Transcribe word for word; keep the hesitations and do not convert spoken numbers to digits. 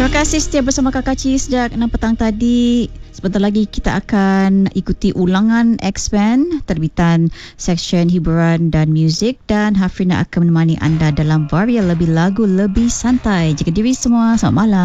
Terima kasih setia bersama Kakak Ci sejak enam petang tadi. Sebentar lagi kita akan ikuti ulangan X-Band terbitan Seksyen Hiburan dan Muzik, dan Hafrina akan menemani anda dalam varian lebih lagu lebih santai. Jaga diri semua. Selamat malam.